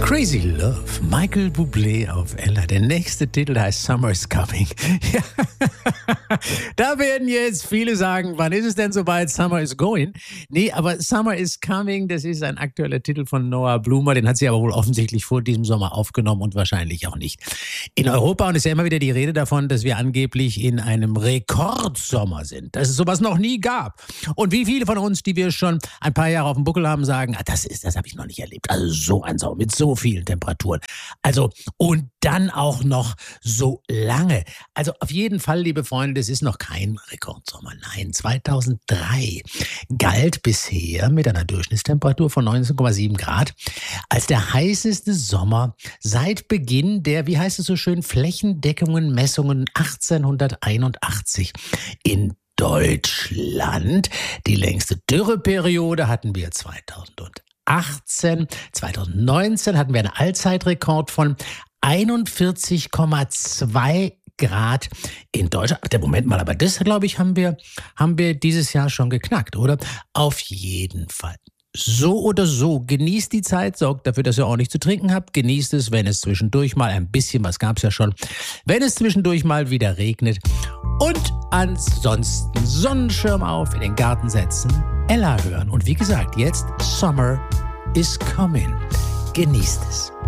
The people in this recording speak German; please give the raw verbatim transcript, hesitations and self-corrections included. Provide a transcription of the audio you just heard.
Crazy Love, Michael Bublé auf Ella. Der nächste Titel heißt Summer is Coming. Ja. Da werden jetzt viele sagen, wann ist es denn soweit? Summer is going. Nee, aber Summer is Coming, das ist ein aktueller Titel von Noah Blumer. Den hat sie aber wohl offensichtlich vor diesem Sommer aufgenommen und wahrscheinlich auch nicht. In Europa, und es ist ja immer wieder die Rede davon, dass wir angeblich in einem Rekordsommer sind, dass es sowas noch nie gab. Und wie viele von uns, die wir schon ein paar Jahre auf dem Buckel haben, sagen, ah, das ist, das habe ich noch nicht erlebt. Also so ein Sommer mit so vielen Temperaturen. Also, und dann auch noch so lange. Also auf jeden Fall, liebe Freunde, das ist noch kein Rekordsommer. Nein, zweitausenddrei galt bisher mit einer Durchschnittstemperatur von neunzehn Komma sieben Grad als der heißeste Sommer seit Beginn der, wie heißt es so schön, Flächendeckungen, Messungen achtzehnhunderteinundachtzig in Deutschland. Die längste Dürreperiode hatten wir zweitausendachtzehn. zweitausendneunzehn hatten wir einen Allzeitrekord von einundvierzig Komma zwei Grad in Deutschland. Ach, der Moment mal, aber das, glaube ich, haben wir, haben wir dieses Jahr schon geknackt, oder? Auf jeden Fall. So oder so, genießt die Zeit, sorgt dafür, dass ihr auch nicht zu trinken habt. Genießt es, wenn es zwischendurch mal ein bisschen, was gab es ja schon, wenn es zwischendurch mal wieder regnet. Und ansonsten Sonnenschirm auf, in den Garten setzen, Ella hören. Und wie gesagt, jetzt Summer is coming. Genießt es.